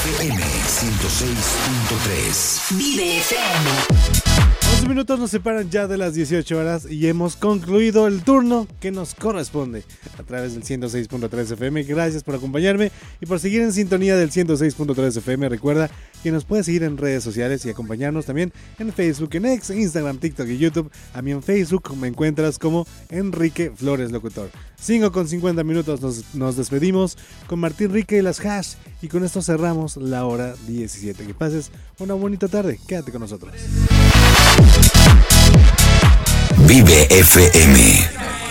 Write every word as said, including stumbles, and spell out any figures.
F M ciento seis punto tres. Vive F M. once minutos nos separan ya de las dieciocho horas y hemos concluido el turno que nos corresponde a través del ciento seis punto tres F M. Gracias por acompañarme y por seguir en sintonía del ciento seis punto tres F M. Recuerda que nos puedes seguir en redes sociales y acompañarnos también en Facebook, en X, Instagram, TikTok y YouTube. A mí en Facebook me encuentras como Enrique Flores Locutor. cinco con cincuenta minutos nos, nos despedimos con Martín Rique y las Hash, y con esto cerramos la hora diecisiete. Que pases una bonita tarde, quédate con nosotros. Vive F M.